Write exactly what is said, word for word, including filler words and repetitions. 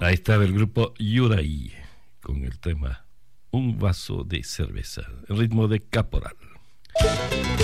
Ahí estaba el grupo Yuraí con el tema Un vaso de cerveza, el ritmo de Caporal.